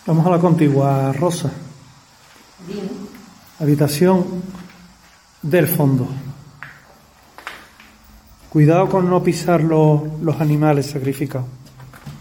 Vamos a la contigua, Rosa. Dime. Habitación del fondo. Cuidado con no pisar los animales sacrificados.